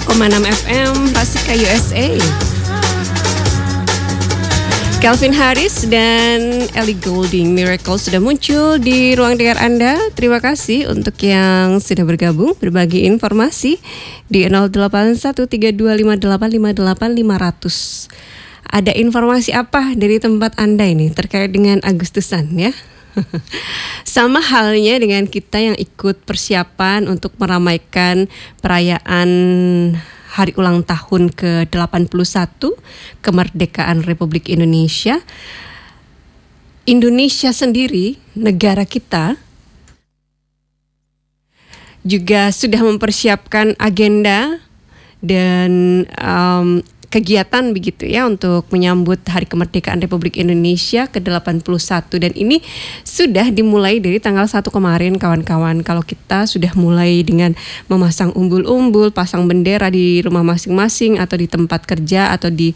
FM Rasika USA. Calvin Harris dan Ellie Goulding, Miracle sudah muncul di ruang dengar Anda. Terima kasih untuk yang sudah bergabung berbagi informasi di 081325858500. Ada informasi apa dari tempat Anda ini terkait dengan Agustusan ya? Sama halnya dengan kita yang ikut persiapan untuk meramaikan perayaan Hari Ulang Tahun ke-81 Kemerdekaan Republik Indonesia. Indonesia sendiri, negara kita, juga sudah mempersiapkan agenda dan kegiatan begitu ya untuk menyambut Hari Kemerdekaan Republik Indonesia ke-81, dan ini sudah dimulai dari tanggal 1 kemarin kawan-kawan. Kalau kita sudah mulai dengan memasang umbul-umbul, pasang bendera di rumah masing-masing atau di tempat kerja atau di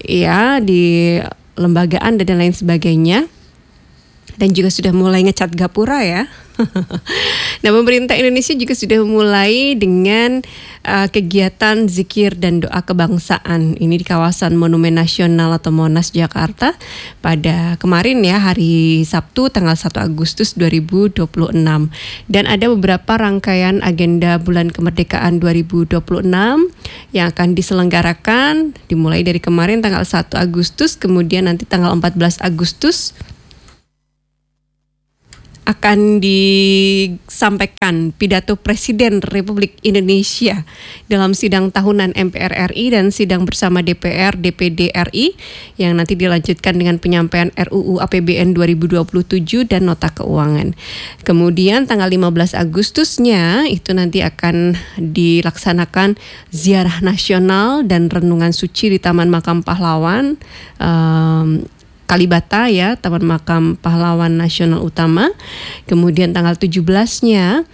lembagaan dan lain sebagainya. Dan juga sudah mulai ngecat gapura ya. Nah, pemerintah Indonesia juga sudah mulai dengan kegiatan zikir dan doa kebangsaan. Ini di kawasan Monumen Nasional atau Monas, Jakarta pada kemarin ya, hari Sabtu tanggal 1 Agustus 2026. Dan ada beberapa rangkaian agenda Bulan Kemerdekaan 2026 yang akan diselenggarakan dimulai dari kemarin tanggal 1 Agustus, kemudian nanti tanggal 14 Agustus akan disampaikan pidato Presiden Republik Indonesia dalam sidang tahunan MPR RI dan sidang bersama DPR DPD RI yang nanti dilanjutkan dengan penyampaian RUU APBN 2027 dan nota keuangan. Kemudian tanggal 15 Agustusnya itu nanti akan dilaksanakan ziarah nasional dan renungan suci di Taman Makam Pahlawan Kalibata ya, Taman Makam Pahlawan Nasional Utama. Kemudian tanggal 17-nya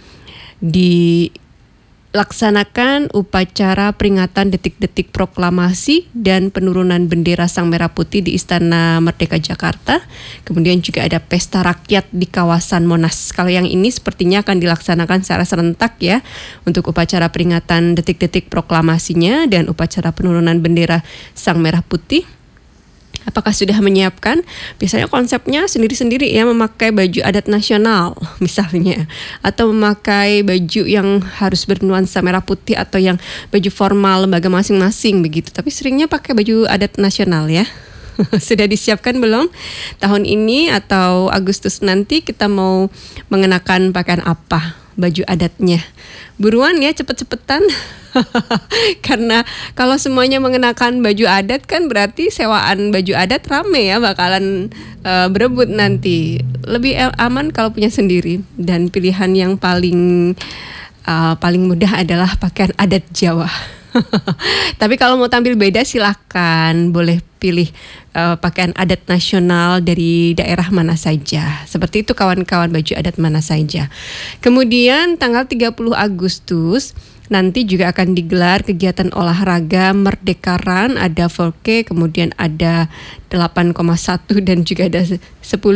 dilaksanakan upacara peringatan detik-detik proklamasi dan penurunan bendera Sang Merah Putih di Istana Merdeka Jakarta. Kemudian juga ada pesta rakyat di kawasan Monas. Kalau yang ini sepertinya akan dilaksanakan secara serentak ya, untuk upacara peringatan detik-detik proklamasinya dan upacara penurunan bendera Sang Merah Putih. Apakah sudah menyiapkan? Biasanya konsepnya sendiri-sendiri ya, memakai baju adat nasional misalnya, atau memakai baju yang harus bernuansa merah putih atau yang baju formal lembaga masing-masing begitu. Tapi seringnya pakai baju adat nasional ya. Sudah disiapkan belum tahun ini atau Agustus nanti kita mau mengenakan pakaian apa, baju adatnya? Buruan ya, cepet-cepetan. Karena kalau semuanya mengenakan baju adat kan berarti sewaan baju adat rame ya, bakalan berebut nanti. Lebih aman kalau punya sendiri, dan pilihan yang paling mudah adalah pakaian adat Jawa. Tapi kalau mau tampil beda silahkan, boleh pilih pakaian adat nasional dari daerah mana saja. Seperti itu kawan-kawan, baju adat mana saja. Kemudian tanggal 30 Agustus nanti juga akan digelar kegiatan olahraga Merdeka Run, ada 4K, kemudian ada 8,1 dan juga ada 10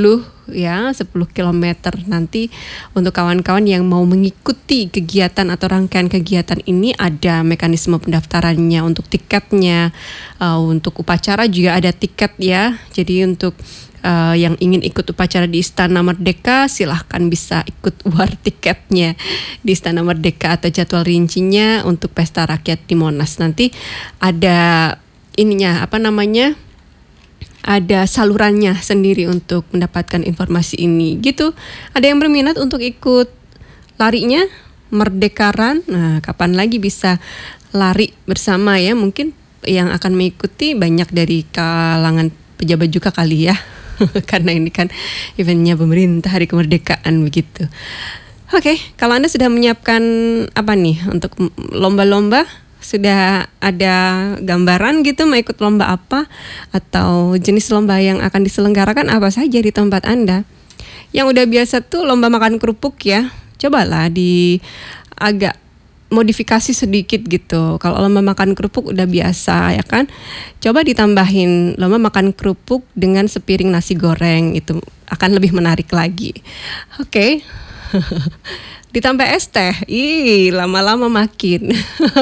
km nanti. Untuk kawan-kawan yang mau mengikuti kegiatan atau rangkaian kegiatan ini, ada mekanisme pendaftarannya untuk tiketnya. Untuk upacara juga ada tiket ya. Jadi untuk yang ingin ikut upacara di Istana Merdeka silahkan bisa ikut war tiketnya di Istana Merdeka, atau jadwal rincinya untuk pesta rakyat di Monas. Nanti ada ada salurannya sendiri untuk mendapatkan informasi ini gitu. Ada yang berminat untuk ikut larinya Merdeka Run? Nah, kapan lagi bisa lari bersama ya? Mungkin yang akan mengikuti banyak dari kalangan pejabat juga kali ya. Karena ini kan eventnya pemerintah, Hari Kemerdekaan begitu. Oke, kalau Anda sudah menyiapkan apa nih untuk lomba-lomba? Sudah ada gambaran gitu mau ikut lomba apa? Atau jenis lomba yang akan diselenggarakan apa saja di tempat Anda? Yang udah biasa tuh lomba makan kerupuk ya, cobalah agak modifikasi sedikit gitu. Kalau lomba makan kerupuk udah biasa ya kan, coba ditambahin lomba makan kerupuk dengan sepiring nasi goreng, itu akan lebih menarik lagi. Oke. Ditambah es teh. Ih, lama-lama makin.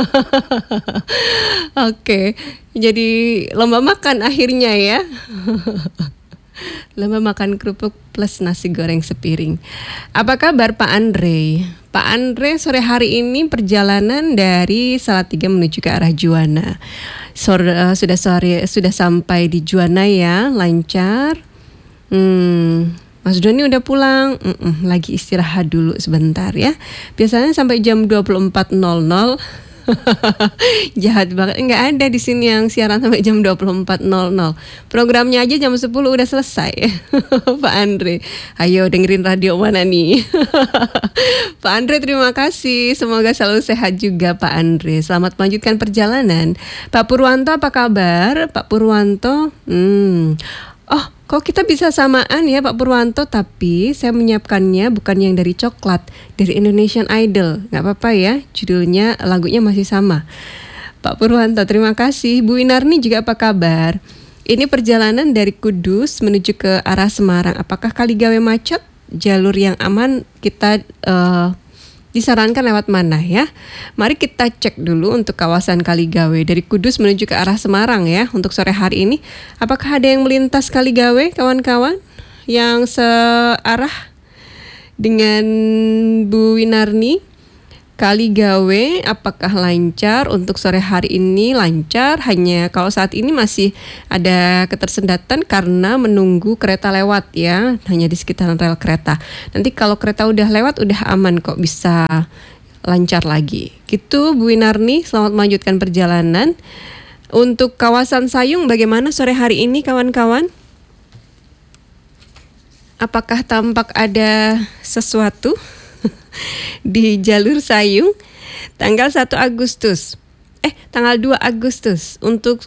Oke. Jadi lomba makan akhirnya ya. Lomba makan kerupuk plus nasi goreng sepiring. Apa kabar Pak Andre? Pak Andre, sore hari ini perjalanan dari Salatiga menuju ke arah Juwana. Sudah sampai di Juwana ya, lancar. Mas Doni udah pulang, lagi istirahat dulu sebentar ya. Biasanya sampai jam 24.00. Jahat banget, nggak ada di sini yang siaran sampai jam 24.00. Programnya aja jam 10 udah selesai. Pak Andre, ayo dengerin radio mana nih? Pak Andre, terima kasih. Semoga selalu sehat juga Pak Andre. Selamat melanjutkan perjalanan. Pak Purwanto, apa kabar? Pak Purwanto, oh, kok kita bisa samaan ya Pak Purwanto, tapi saya menyiapkannya bukan yang dari coklat, dari Indonesian Idol. Gak apa-apa ya, judulnya, lagunya masih sama. Pak Purwanto, terima kasih. Bu Winarni juga apa kabar? Ini perjalanan dari Kudus menuju ke arah Semarang. Apakah Kaligawe macet? Jalur yang aman kita disarankan lewat mana ya? Mari kita cek dulu untuk kawasan Kaligawe dari Kudus menuju ke arah Semarang ya untuk sore hari ini. Apakah ada yang melintas Kaligawe kawan-kawan yang searah dengan Bu Winarni? Kaligawe apakah lancar untuk sore hari ini? Lancar, hanya kalau saat ini masih ada ketersendatan karena menunggu kereta lewat ya, hanya di sekitaran rel kereta. Nanti kalau kereta udah lewat udah aman kok, bisa lancar lagi. Gitu Bu Winarni, selamat melanjutkan perjalanan. Untuk kawasan Sayung bagaimana sore hari ini kawan-kawan? Apakah tampak ada sesuatu di jalur Sayung? Tanggal 1 Agustus tanggal 2 Agustus untuk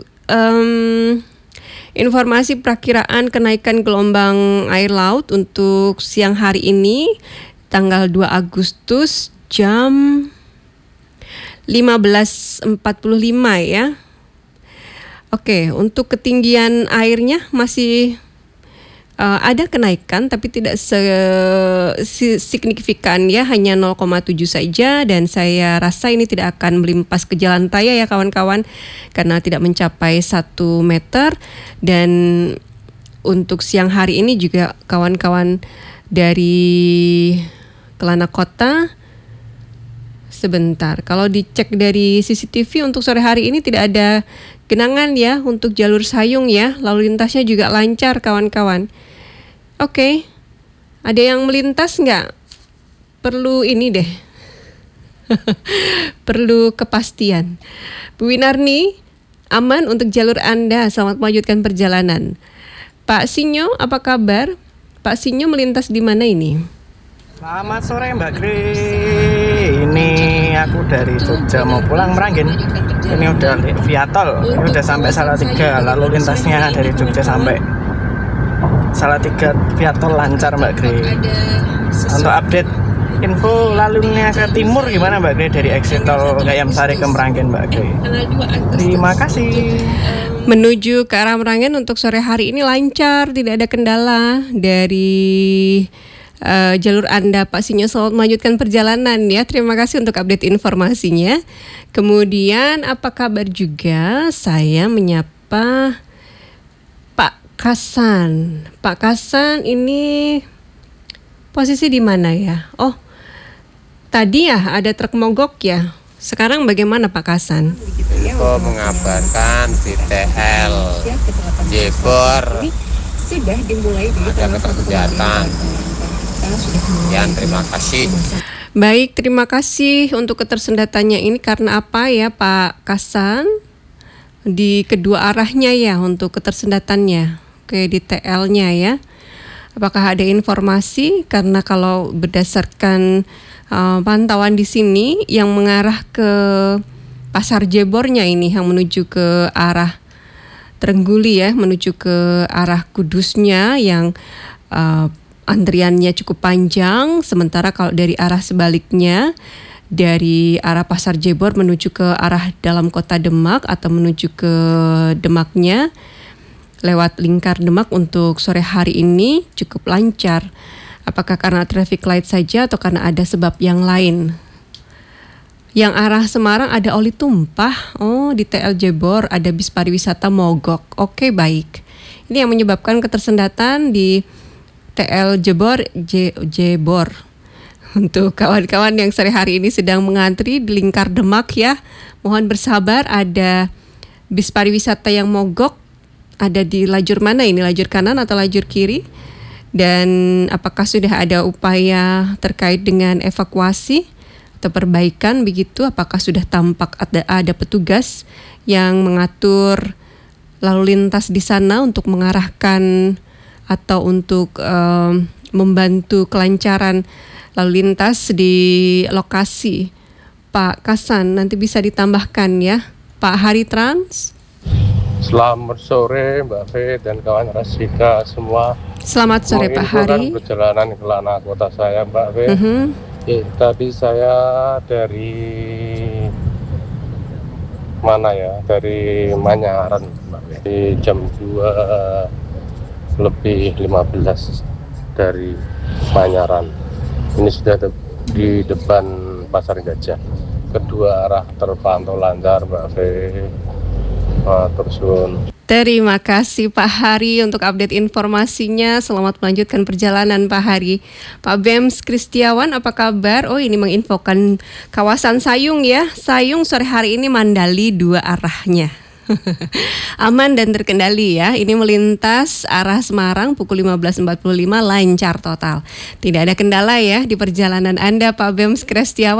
informasi perakiraan kenaikan gelombang air laut untuk siang hari ini tanggal 2 Agustus jam 15.45 ya. Oke, untuk ketinggian airnya masih ada kenaikan tapi tidak signifikan ya, hanya 0,7 saja, dan saya rasa ini tidak akan melimpas ke jalan raya ya kawan-kawan karena tidak mencapai 1 meter. Dan untuk siang hari ini juga kawan-kawan dari Kelana Kota, sebentar, kalau dicek dari CCTV untuk sore hari ini tidak ada genangan ya untuk jalur Sayung ya, lalu lintasnya juga lancar kawan-kawan. Oke, ada yang melintas nggak? Perlu ini deh, perlu kepastian. Bu Winarni, aman untuk jalur Anda, selamat melanjutkan perjalanan. Pak Sinyo, apa kabar? Pak Sinyo melintas di mana ini? Selamat sore Mbak Gri, ini aku dari Jogja mau pulang Meranggen. Ini udah via tol, ini udah sampai Salatiga, lalu lintasnya dari Jogja sampai Salatiga via tol lancar Mbak Gri. Untuk update info lalunya ke timur gimana Mbak Gri dari exit tol Gayam Sari ke Meranggen Mbak Gri? Terima kasih. Menuju ke arah Meranggen untuk sore hari ini lancar, tidak ada kendala dari jalur Anda Pak Sinyo. Selamat melanjutkan perjalanan ya. Terima kasih untuk update informasinya. Kemudian apa kabar juga? Saya menyapa Pak Kasan. Pak Kasan ini posisi di mana ya? Oh, tadi ya ada truk mogok ya. Sekarang bagaimana Pak Kasan? Info mengabarkan di TL Jebor ada keterlambatan. Sekian, terima kasih. Baik, terima kasih untuk ketersendatannya ini karena apa ya Pak Kasan? Di kedua arahnya ya untuk ketersendatannya. Oke, di TL-nya ya. Apakah ada informasi? Karena kalau berdasarkan pantauan di sini yang mengarah ke Pasar Jebornya ini yang menuju ke arah Trengguli ya, menuju ke arah Kudusnya yang antriannya cukup panjang, sementara kalau dari arah sebaliknya dari arah Pasar Jebor menuju ke arah dalam kota Demak atau menuju ke Demaknya lewat Lingkar Demak untuk sore hari ini cukup lancar. Apakah karena traffic light saja atau karena ada sebab yang lain? Yang arah Semarang ada oli tumpah. Oh, di TL Jebor ada bis pariwisata mogok. Oke, baik. Ini yang menyebabkan ketersendatan di TL Jebor. Untuk kawan-kawan yang sehari-hari ini sedang mengantri di lingkar Demak ya, mohon bersabar, ada bis pariwisata yang mogok. Ada di lajur mana ini? Lajur kanan atau lajur kiri? Dan apakah sudah ada upaya terkait dengan evakuasi atau perbaikan begitu? Apakah sudah tampak ada petugas yang mengatur lalu lintas di sana untuk mengarahkan atau untuk membantu kelancaran lalu lintas di lokasi? Pak Kasan, nanti bisa ditambahkan ya. Pak Hari Trans. Selamat sore Mbak Fe dan kawan Rasika semua. Selamat sore Pak Hari. Perjalanan ke Lana kota saya Mbak Fe. Tadi saya dari mana ya? Dari Manyaran Mbak Fe. Di jam 2 lebih 15 dari Manyaran. Ini sudah di depan Pasar Gajah. Kedua arah terpantau lancar Mbak Fe. Terima kasih Pak Hari untuk update informasinya. Selamat melanjutkan perjalanan Pak Hari. Pak Bems Kristiawan, apa kabar? Oh, ini menginfokan kawasan Sayung ya. Sayung sore hari ini Mandali 2 arahnya. Aman dan terkendali ya. Ini melintas arah Semarang pukul 15.45 lancar total. Tidak ada kendala ya di perjalanan Anda Pak Bems Kristiawan.